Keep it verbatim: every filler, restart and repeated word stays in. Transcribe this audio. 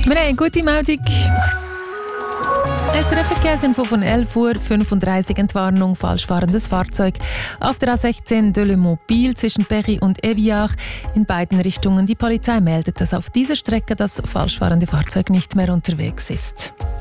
Wir haben eine gute Meldung. S R F Verkehrsinfo von elf Uhr fünfunddreißig, Entwarnung, falsch fahrendes Fahrzeug auf der A sechzehn de Le Mobile zwischen Péry und Éviard in beiden Richtungen. Die Polizei meldet, dass auf dieser Strecke das falsch fahrende Fahrzeug nicht mehr unterwegs ist.